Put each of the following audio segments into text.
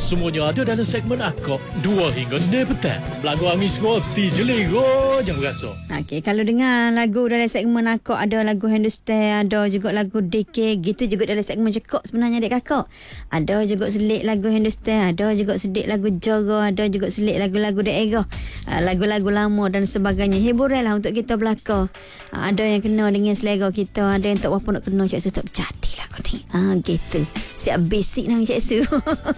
Semuanya ada dalam segmen Akak 2 hingga 6 petang. Lagu Angin Roti Jeliro jangan berasa. Okey, kalau dengar lagu dalam segmen Akak, ada lagu Hindustan, ada juga lagu DK, gitu juga dalam segmen Cekok sebenarnya adik kakak. Ada juga selit lagu Hindustan, ada juga selit lagu Jaga, ada juga selit lagu-lagu daerah, lagu-lagu lama dan sebagainya. Hiburan lah untuk kita belakang. Ada yang kena dengan selera kita, ada yang tak apa nak kena, Cik Su tak berjadi lagu ni. Gitu. Siap basic nak Cik Su.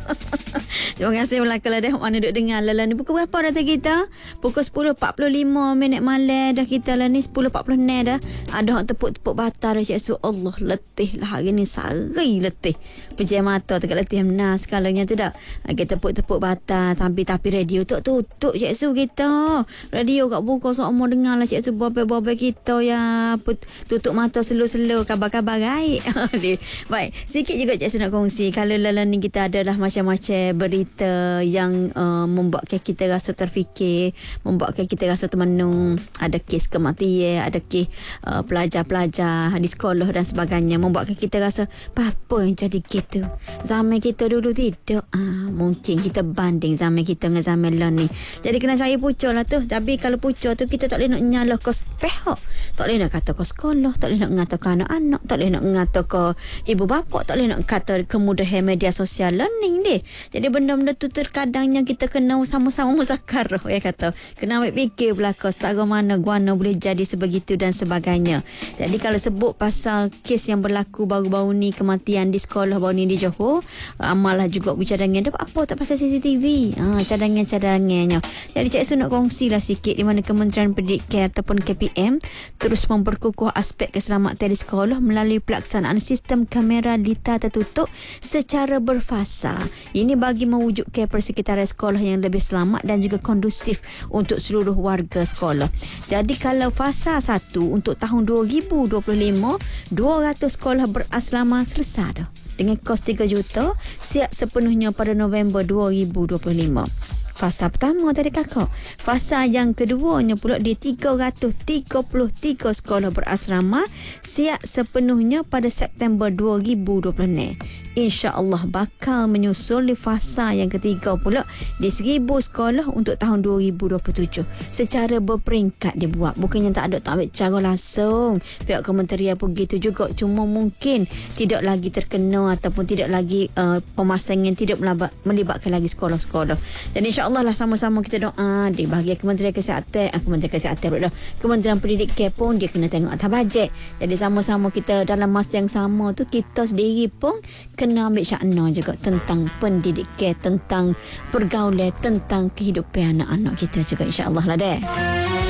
Terima kasih belakang lah dah. Mana duduk dengar lah ni. Pukul berapa dah kita? Pukul 10.45 minit malam dah kita lah ni. 10.46 dah. Ada orang tepuk-tepuk batar dah Cik Su. Allah, letih lah hari ni. Sari letih. Pejam mata tegak letih menas sekalanya tu tak. Kita tepuk-tepuk batar. Tapi radio tu tutup Cik Su kita. Radio kat buka semua dengar lah Cik Su. Bapak-bapak kita ya. Tutup mata selu-selu. Kabar-kabar baik. Baik. Sikit juga Cik Su nak kongsi. Kalau lalu ni kita adalah macam-macam berita yang membuatkan kita rasa terfikir, membuatkan kita rasa termenung. Ada kes kematian, ada kes pelajar-pelajar di sekolah dan sebagainya, membuatkan kita rasa apa yang jadi gitu. Zaman kita dulu tidak. Mungkin kita banding zaman kita dengan zaman lah ni. Jadi kena cari pucuk lah tu. Tapi kalau pucuk tu kita tak boleh nak nyalah ke pihak, tak boleh nak kata ke sekolah, tak boleh nak ngata ke anak-anak, tak boleh nak ngata ke ibu bapa, tak boleh nak kata kemudahan media sosial learning deh. Jadi benda-benda tu terkadangnya kita kena sama-sama muzakarah, ya kata. Kena ambil fikir belakang setara mana guana boleh jadi sebegitu dan sebagainya. Jadi kalau sebut pasal kes yang berlaku baru-baru ni, kematian di sekolah baru ni di Johor, amalah juga bercadangan apa tak pasal CCTV. Cadangan-cadangannya. Jadi Cik Su nak kongsi lah sikit di mana Kementerian Pendidikan ataupun KPM terus memperkukuh aspek keselamatan di sekolah melalui pelaksanaan sistem kamera litar tertutup secara berfasa. Ini bagi mewujudkan persekitaran sekolah yang lebih selamat dan juga kondusif untuk seluruh warga sekolah. Jadi kalau fasa 1 untuk tahun 2025, 200 sekolah berasrama selesai dah. Dengan kos 3 juta, siap sepenuhnya pada November 2025. Fasa pertama tadi kakak. Fasa yang keduanya pula di 333 sekolah berasrama siap sepenuhnya pada September 2026. InsyaAllah bakal menyusul di fasa yang ketiga pula di 1000 sekolah untuk tahun 2027. Secara berperingkat dibuat. Bukannya tak ambil cara langsung. Pihak kementerian pun gitu juga. Cuma mungkin tidak lagi terkena ataupun tidak lagi pemasangan tidak melibatkan lagi sekolah-sekolah. Dan insyaAllah lah sama-sama kita doa di bahagian Kementerian Kesihatan, Kementerian Pendidikan pun dia kena tengok atas bajet. Jadi sama-sama kita dalam masa yang sama tu kita sendiri pun kena ambil syakna juga tentang pendidikan, tentang pergaulan, tentang kehidupan anak-anak kita juga insya-Allah lah deh.